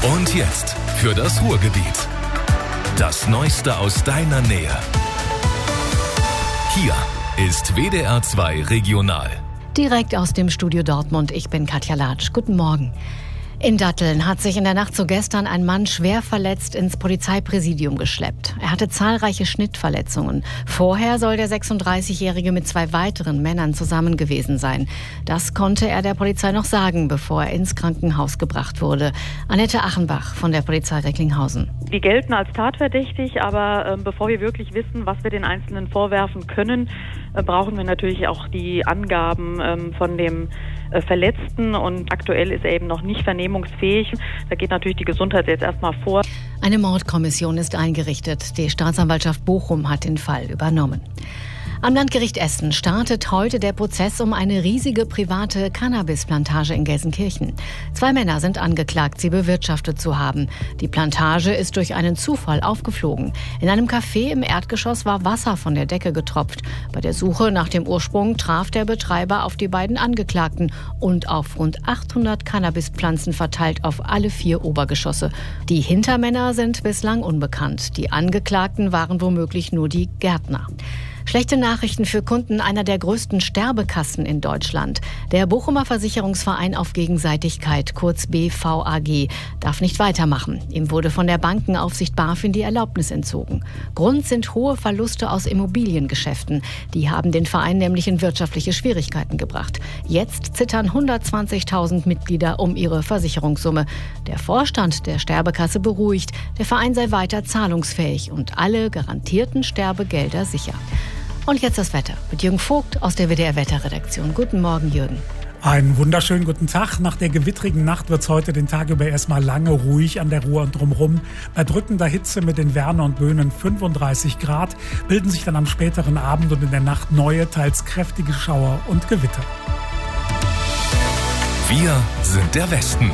Und jetzt für das Ruhrgebiet. Das Neueste aus deiner Nähe. Hier ist WDR 2 Regional. Direkt aus dem Studio Dortmund, ich bin Katja Latsch. Guten Morgen. In Datteln hat sich in der Nacht zu gestern ein Mann schwer verletzt ins Polizeipräsidium geschleppt. Er hatte zahlreiche Schnittverletzungen. Vorher soll der 36-Jährige mit 2 weiteren Männern zusammen gewesen sein. Das konnte er der Polizei noch sagen, bevor er ins Krankenhaus gebracht wurde. Annette Achenbach von der Polizei Recklinghausen. Die gelten als tatverdächtig, aber bevor wir wirklich wissen, was wir den Einzelnen vorwerfen können, brauchen wir natürlich auch die Angaben von dem Verletzten, und aktuell ist er eben noch nicht vernehmungsfähig. Da geht natürlich die Gesundheit jetzt erstmal vor. Eine Mordkommission ist eingerichtet. Die Staatsanwaltschaft Bochum hat den Fall übernommen. Am Landgericht Essen startet heute der Prozess um eine riesige private Cannabisplantage in Gelsenkirchen. 2 Männer sind angeklagt, sie bewirtschaftet zu haben. Die Plantage ist durch einen Zufall aufgeflogen. In einem Café im Erdgeschoss war Wasser von der Decke getropft. Bei der Suche nach dem Ursprung traf der Betreiber auf die beiden Angeklagten und auf rund 800 Cannabispflanzen verteilt auf alle 4 Obergeschosse. Die Hintermänner sind bislang unbekannt. Die Angeklagten waren womöglich nur die Gärtner. Schlechte Nachrichten für Kunden einer der größten Sterbekassen in Deutschland. Der Bochumer Versicherungsverein auf Gegenseitigkeit, kurz BVAG, darf nicht weitermachen. Ihm wurde von der Bankenaufsicht BaFin die Erlaubnis entzogen. Grund sind hohe Verluste aus Immobiliengeschäften. Die haben den Verein nämlich in wirtschaftliche Schwierigkeiten gebracht. Jetzt zittern 120.000 Mitglieder um ihre Versicherungssumme. Der Vorstand der Sterbekasse beruhigt, der Verein sei weiter zahlungsfähig und alle garantierten Sterbegelder sicher. Und jetzt das Wetter mit Jürgen Vogt aus der WDR-Wetterredaktion. Guten Morgen, Jürgen. Einen wunderschönen guten Tag. Nach der gewittrigen Nacht wird es heute den Tag über erstmal lange ruhig an der Ruhr und drumherum. Bei drückender Hitze mit den Werner und Böhnen 35 Grad bilden sich dann am späteren Abend und in der Nacht neue, teils kräftige Schauer und Gewitter. Wir sind der Westen.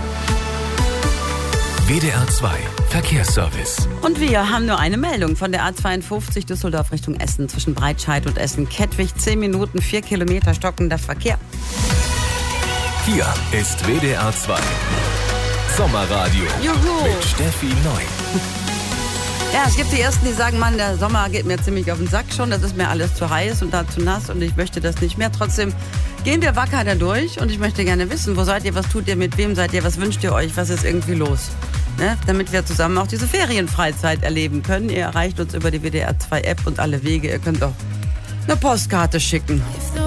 WDR 2 Verkehrsservice. Und wir haben nur eine Meldung von der A52 Düsseldorf Richtung Essen zwischen Breitscheid und Essen-Kettwig. 10 Minuten, 4 Kilometer stockender Verkehr. Hier ist WDR 2 Sommerradio. Juhu. Mit Steffi Neu. Ja, es gibt die Ersten, die sagen, Mann, der Sommer geht mir ziemlich auf den Sack schon. Das ist mir alles zu heiß und da zu nass und ich möchte das nicht mehr. Trotzdem gehen wir wacker da durch und ich möchte gerne wissen, wo seid ihr, was tut ihr, mit wem seid ihr, was wünscht ihr euch, was ist irgendwie los? Ne? Damit wir zusammen auch diese Ferienfreizeit erleben können. Ihr erreicht uns über die WDR 2 App und alle Wege. Ihr könnt auch eine Postkarte schicken.